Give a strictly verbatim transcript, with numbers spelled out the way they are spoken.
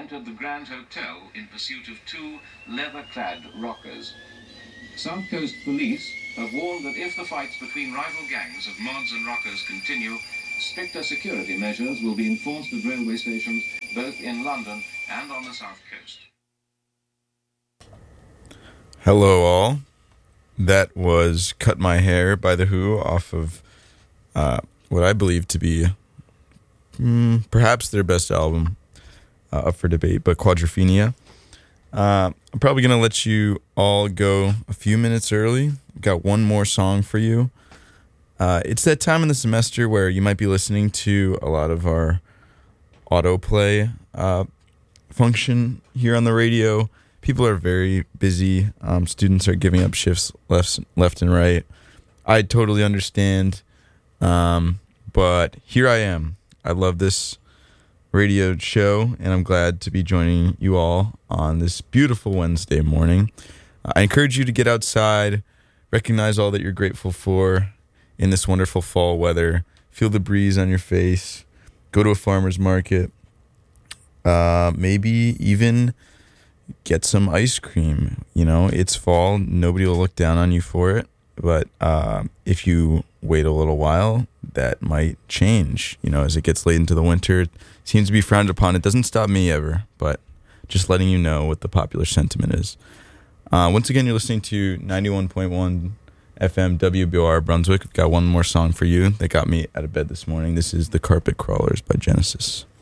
entered the Grand Hotel in pursuit of two leather-clad rockers. South Coast Police have warned that if the fights between rival gangs of mods and rockers continue, stricter security measures will be enforced at railway stations both in London and on the South Coast. Hello all. That was Cut My Hair by The Who off of uh, what I believe to be mm, perhaps their best album, uh, up for debate, but Quadrophenia. Uh, I'm probably going to let you all go a few minutes early. Got one more song for you. Uh, it's that time in the semester where you might be listening to a lot of our autoplay uh, function here on the radio. People are very busy. Um, students are giving up shifts left, left and right. I totally understand. Um, but here I am. I love this radio show, and I'm glad to be joining you all on this beautiful Wednesday morning. I encourage you to get outside, recognize all that you're grateful for in this wonderful fall weather, feel the breeze on your face, go to a farmer's market, uh, maybe even get some ice cream. You know, it's fall, nobody will look down on you for it, but uh, if you wait a little while, that might change. You know, as it gets late into the winter, it seems to be frowned upon. It doesn't stop me ever, but just letting you know what the popular sentiment is. Uh, once again, you're listening to ninety-one point one F M W B O R Brunswick. I've got one more song for you that got me out of bed this morning. This is The Carpet Crawlers by Genesis.